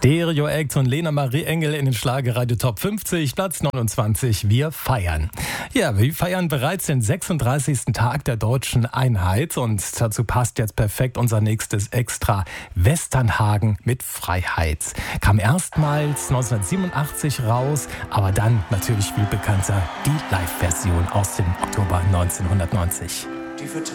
Stereo Act und Lena Marie Engel in den Schlagerradio Top 50, Platz 29. Wir feiern. Ja, wir feiern bereits den 36. Tag der deutschen Einheit und dazu passt jetzt perfekt unser nächstes Extra. Westernhagen mit Freiheit. Kam erstmals 1987 raus, aber dann natürlich viel bekannter die Live-Version aus dem Oktober 1990.